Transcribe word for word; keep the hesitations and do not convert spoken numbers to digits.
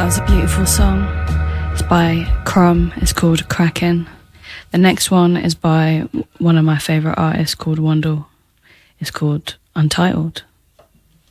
That was a beautiful song. It's by Crumb. It's called Crackin'. The next one is by one of my favourite artists called Wandle. It's called Untitled.